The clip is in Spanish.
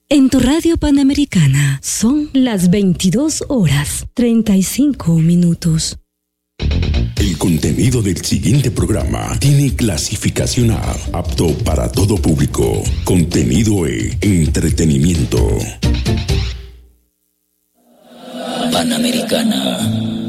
En tu radio Panamericana son las 22:35. El contenido del siguiente programa tiene clasificación A, apto para todo público. Contenido E, entretenimiento. Panamericana.